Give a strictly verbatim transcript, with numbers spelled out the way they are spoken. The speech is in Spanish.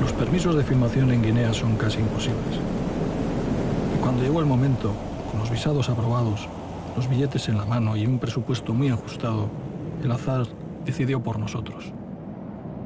Los permisos de filmación en Guinea son casi imposibles. Y cuando llegó el momento, con los visados aprobados, los billetes en la mano y un presupuesto muy ajustado, el azar decidió por nosotros.